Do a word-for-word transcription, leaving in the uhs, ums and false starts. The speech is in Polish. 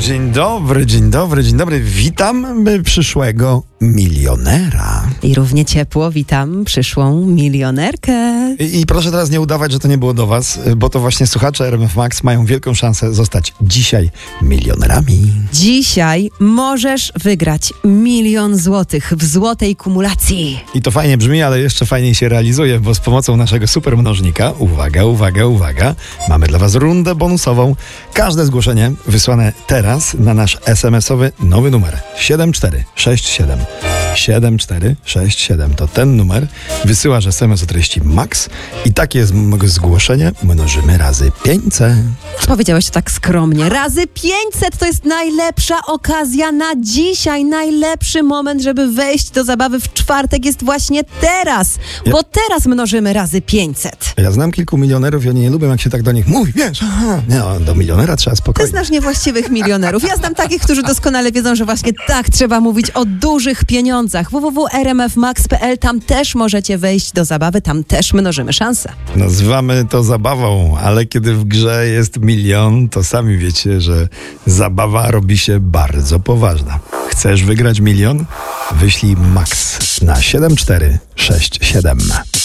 Dzień dobry, dzień dobry, dzień dobry. Witam przyszłego milionera. I równie ciepło witam przyszłą milionerkę. I, I proszę teraz nie udawać, że to nie było do was, bo to właśnie słuchacze R M F Max mają wielką szansę zostać dzisiaj milionerami. Dzisiaj możesz wygrać milion złotych w złotej kumulacji. I to fajnie brzmi, ale jeszcze fajniej się realizuje, bo z pomocą naszego super mnożnika, uwaga, uwaga, uwaga, mamy dla was rundę bonusową. Każde zgłoszenie wysłane teraz na nasz es em esowy nowy numer siedem cztery sześć siedem. siedem cztery sześć siedem to ten numer. Wysyłasz es em es o treści MAX i takie jest zgłoszenie mnożymy razy pięćset. Powiedziałeś to tak skromnie. Razy pięćset to jest najlepsza okazja na dzisiaj. Najlepszy moment, żeby wejść do zabawy w czwartek jest właśnie teraz. Ja... Bo teraz mnożymy razy pięćset. Ja znam kilku milionerów i oni nie lubią, jak się tak do nich mówi. Wiesz, aha. Nie, do milionera trzeba Ty spokojnie. znasz niewłaściwych milionerów. Ja znam takich, którzy doskonale wiedzą, że właśnie tak trzeba mówić o dużych pieniądzach. w w w kropka r m f max kropka p l. Tam też możecie wejść do zabawy, tam też mnożymy szanse. Nazywamy to zabawą, ale kiedy w grze jest milion, to sami wiecie, że zabawa robi się bardzo poważna. Chcesz wygrać milion? Wyślij MAX na siedem cztery sześć siedem.